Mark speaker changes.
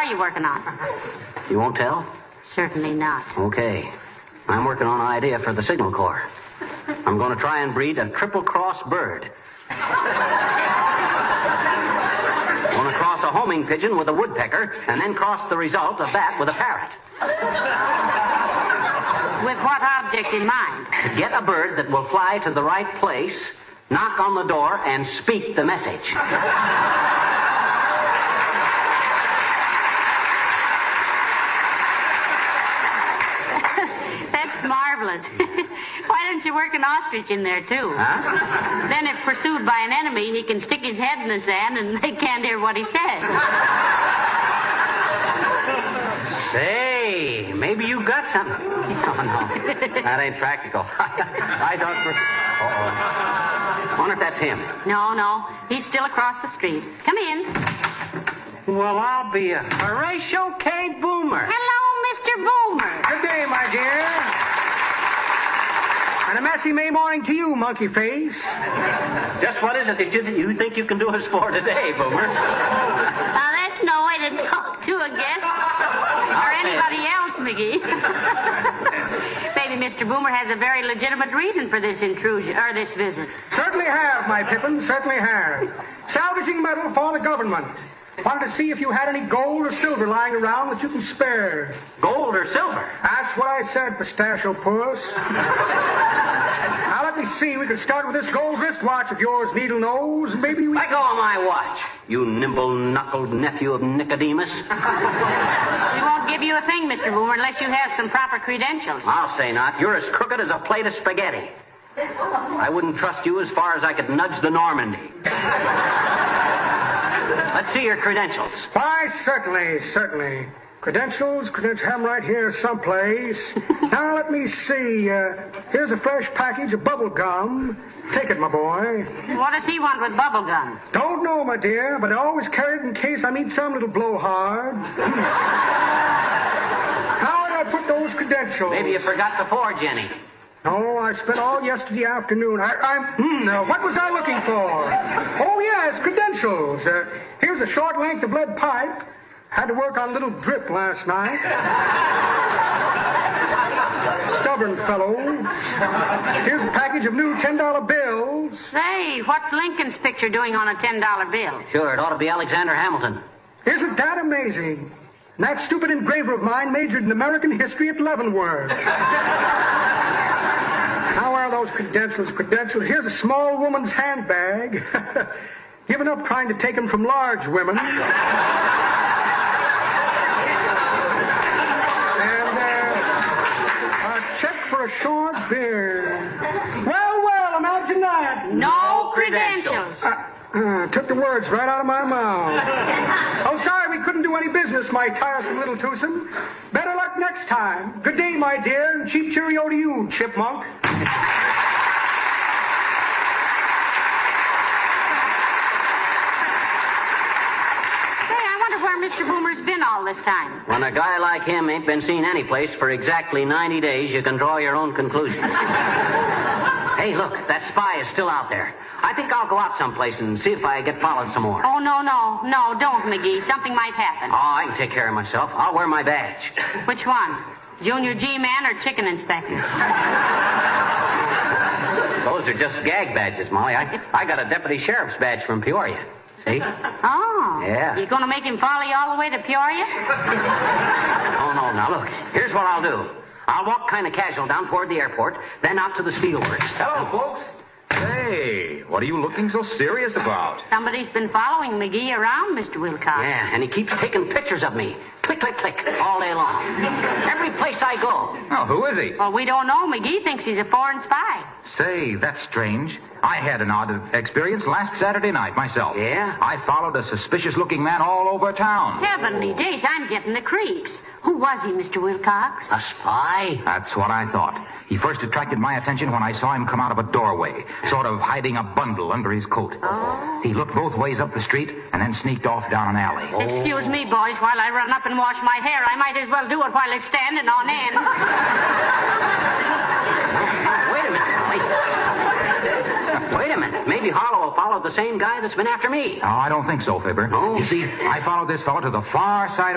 Speaker 1: you working on?
Speaker 2: You won't tell?
Speaker 1: Certainly not.
Speaker 2: Okay. I'm working on an idea for the Signal Corps. I'm going to try and breed a triple-cross bird. I'm going to cross a homing pigeon with a woodpecker, and then cross the result of that with a parrot.
Speaker 1: With what object in mind?
Speaker 2: To get a bird that will fly to the right place, knock on the door, and speak the message.
Speaker 1: That's marvelous. Why don't you work an ostrich in there, too?
Speaker 2: Huh?
Speaker 1: Then if pursued by an enemy, he can stick his head in the sand and they can't hear what he says.
Speaker 2: Say, maybe you got something. Oh, no. That ain't practical. I thought for... Uh-oh. I wonder if that's him.
Speaker 1: No. He's still across the street. Come in.
Speaker 2: Well, I'll be a Horatio K. Boomer.
Speaker 1: Hello, Mr. Boomer.
Speaker 3: Good day, my dear. And a messy May morning to you, monkey face.
Speaker 2: Just what is it that you think you can do us for today, Boomer?
Speaker 1: Now, that's no way to talk to a guest. Or anybody else, McGee. Maybe Mr. Boomer has a very legitimate reason for this intrusion, or this visit.
Speaker 3: Certainly have, my Pippin, certainly have. Salvaging metal for the government. Wanted to see if you had any gold or silver lying around that you can spare.
Speaker 2: Gold or silver?
Speaker 3: That's what I said, pistachio puss. Now, let me see. We could start with this gold wristwatch of yours, needle nose. Maybe we...
Speaker 2: Let go of my watch, you nimble-knuckled nephew of Nicodemus.
Speaker 1: We won't give you a thing, Mr. Boomer, unless you have some proper credentials.
Speaker 2: I'll say not. You're as crooked as a plate of spaghetti. I wouldn't trust you as far as I could nudge the Normandy. Let's see your credentials.
Speaker 3: Why, certainly. Credentials, have them right here someplace. Now, let me see. Here's a fresh package of bubble gum. Take it, my boy.
Speaker 1: What does he want with bubble gum?
Speaker 3: Don't know, my dear, but I always carry it in case I meet some little blowhard. How did I put those credentials?
Speaker 2: Maybe you forgot to forge any.
Speaker 3: No, I spent all yesterday afternoon. What was I looking for? Oh, yes, credentials. Here's a short length of lead pipe. Had to work on a little drip last night. Stubborn fellow. Here's a package of new $10 bills.
Speaker 1: Say, what's Lincoln's picture doing on a $10 bill?
Speaker 2: Sure, it ought to be Alexander Hamilton.
Speaker 3: Isn't that amazing? And that stupid engraver of mine majored in American history at Leavenworth. How are those credentials? Here's a small woman's handbag. Given up trying to take them from large women. And a check for a short beard. Well, imagine that.
Speaker 1: No credentials.
Speaker 3: Took the words right out of my mouth. Oh, sorry we couldn't do any business, my tiresome little twosome. Better luck next time. Good day, my dear, and cheap cheerio to you, chipmunk.
Speaker 1: Where Mr. Boomer's been all this time.
Speaker 2: When a guy like him ain't been seen anyplace for exactly 90 days, you can draw your own conclusions. Hey, look, that spy is still out there. I think I'll go out someplace and see if I get followed some more.
Speaker 1: Oh, no, don't, McGee. Something might happen.
Speaker 2: Oh, I can take care of myself. I'll wear my badge.
Speaker 1: Which one? Junior G-Man or Chicken Inspector?
Speaker 2: Those are just gag badges, Molly. I got a deputy sheriff's badge from Peoria. See?
Speaker 1: Oh.
Speaker 2: Yeah.
Speaker 1: You gonna make him follow you all the way to Peoria?
Speaker 2: Oh, no. Now, look. Here's what I'll do. I'll walk kind of casual down toward the airport, then out to the steelworks.
Speaker 4: Hello, folks. Hey, what are you looking so serious about?
Speaker 1: Somebody's been following McGee around, Mr. Wilcox.
Speaker 2: Yeah, and he keeps taking pictures of me. Click, click, click, all day long. Every place I go.
Speaker 4: Oh, who is he?
Speaker 1: Well, we don't know. McGee thinks he's a foreign spy.
Speaker 4: Say, that's strange. I had an odd experience last Saturday night myself.
Speaker 2: Yeah?
Speaker 4: I followed a suspicious-looking man all over town.
Speaker 1: Heavenly days, I'm getting the creeps. Who was he, Mr. Wilcox?
Speaker 2: A spy?
Speaker 4: That's what I thought. He first attracted my attention when I saw him come out of a doorway, sort of hiding a bundle under his coat.
Speaker 1: Oh.
Speaker 4: He looked both ways up the street and then sneaked off down an alley.
Speaker 2: Oh.
Speaker 1: Excuse me, boys, while I run up and wash my hair. I might as well do it while it's standing on end.
Speaker 2: Wait a minute. Wait a minute. Maybe Harlow will follow the same guy that's been after me.
Speaker 4: Oh, I don't think so, Fibber.
Speaker 2: Oh.
Speaker 4: You see, I followed this fellow to the far side